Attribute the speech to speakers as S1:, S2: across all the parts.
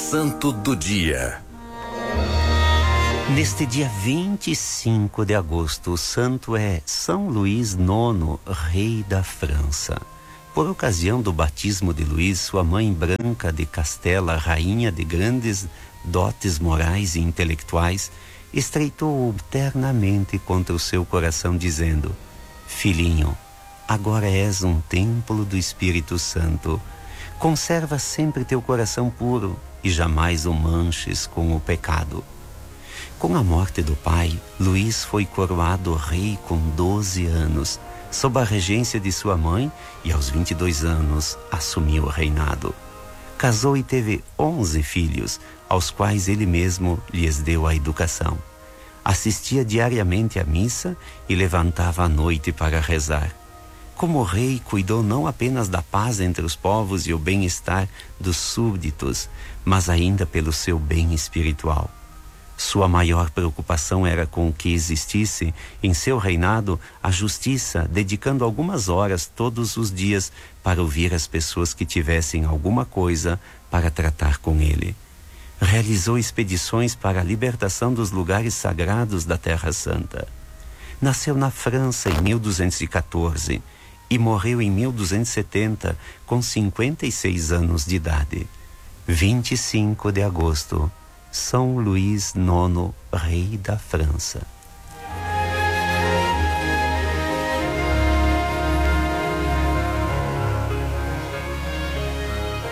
S1: Santo do Dia.
S2: Neste dia 25 de agosto, o santo é São Luís IX, rei da França. Por ocasião do batismo de Luís, sua mãe Branca de Castela, rainha de grandes dotes morais e intelectuais, estreitou-o ternamente contra o seu coração, dizendo: Filhinho, agora és um templo do Espírito Santo. Conserva sempre teu coração puro e jamais o manches com o pecado. Com a morte do pai, Luís foi coroado rei com 12 anos, sob a regência de sua mãe, e aos 22 anos assumiu o reinado. Casou e teve 11 filhos, aos quais ele mesmo lhes deu a educação. Assistia diariamente à missa e levantava à noite para rezar. Como rei, cuidou não apenas da paz entre os povos e o bem-estar dos súbditos, mas ainda pelo seu bem espiritual. Sua maior preocupação era com que existisse em seu reinado a justiça, dedicando algumas horas todos os dias para ouvir as pessoas que tivessem alguma coisa para tratar com ele. Realizou expedições para a libertação dos lugares sagrados da Terra Santa. Nasceu na França em 1214 e morreu em 1270 com 56 anos de idade. 25 de agosto, São Luís IX, rei da França.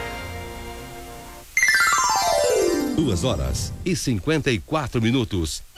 S3: Duas horas e 54 minutos.